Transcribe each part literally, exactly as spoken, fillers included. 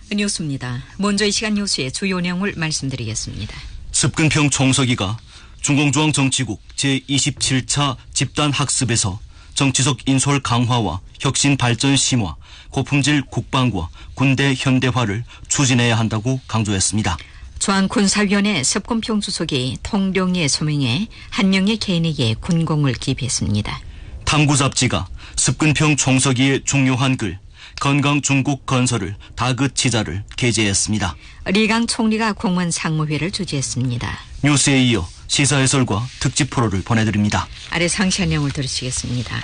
뉴스입니다. 먼저 이 시간 뉴스의 주요 내용을 말씀드리겠습니다. 습근평 총서기가 중공중앙정치국 제이십칠 차 집단학습에서 정치적 인솔 강화와 혁신 발전 심화, 고품질 국방과 군대 현대화를 추진해야 한다고 강조했습니다. 중앙군사위원회 습근평 주석이 통령의 소명에 한 명의 개인에게 군공을 기입했습니다. 탐구 잡지가 습근평 총서기의 중요한 글 건강 중국 건설을 다그치자를 게재했습니다. 리강 총리가 공무원 상무회를 주재했습니다. 뉴스에 이어 시사 해설과 특집 프로를 보내드립니다. 아래 상세한 내용을 들으시겠습니다.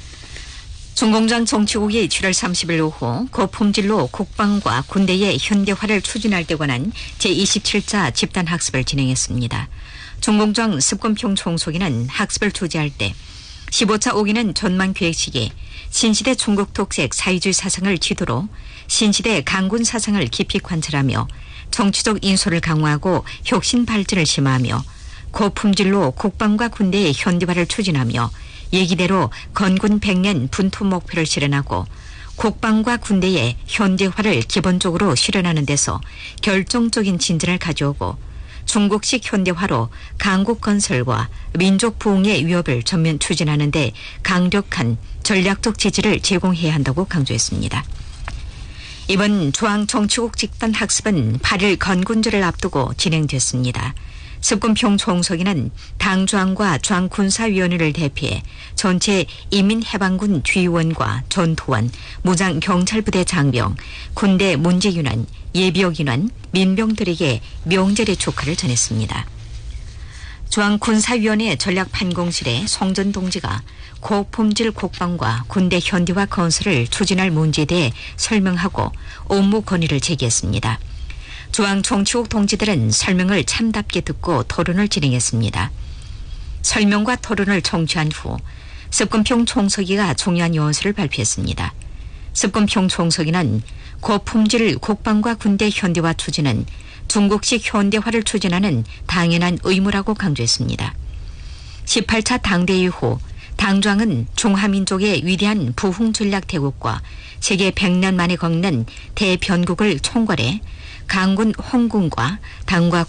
중공장 정치국이 칠월 삼십일 오후 고품질로 국방과 군대의 현대화를 추진할 때 관한 제이십칠 차 집단학습을 진행했습니다. 중공장 습근평 총서기는 학습을 주재할 때 십오 차 오 기는 전망기획식에 신시대 중국 독색 사회주의 사상을 지도로 신시대 강군 사상을 깊이 관찰하며 정치적 인솔을 강화하고 혁신 발전을 심화하며 고품질로 국방과 군대의 현대화를 추진하며 예기대로 건군 백 년 분투 목표를 실현하고 국방과 군대의 현대화를 기본적으로 실현하는 데서 결정적인 진전을 가져오고 중국식 현대화로 강국 건설과 민족 부흥의 위협을 전면 추진하는 데 강력한 전략적 지지를 제공해야 한다고 강조했습니다. 이번 중앙정치국 집단 학습은 팔 일 건군절을 앞두고 진행됐습니다. 습근평 총서기는 당중앙과 중앙군사위원회를 대표해 전체 인민해방군 주의원과 전투원, 무장경찰부대 장병, 군대 문제윤환, 예비역인환, 민병들에게 명절의 축하를 전했습니다. 중앙군사위원회 전략판공실의 송전 동지가 고품질 국방과 군대 현대화 건설을 추진할 문제에 대해 설명하고 업무 건의를 제기했습니다. 중앙정치국 동지들은 설명을 참답게 듣고 토론을 진행했습니다. 설명과 토론을 청취한 후 습근평 총서기가 중요한 요원서를 발표했습니다. 습근평 총서기는 고품질 국방과 군대 현대화 추진은 중국식 현대화를 추진하는 당연한 의무라고 강조했습니다. 십팔 차 당대회 후 당중앙은 중화민족의 위대한 부흥 전략 대국과 세계 백 년 만에 겪는 대변국을 총괄해 강군 홍군과 당과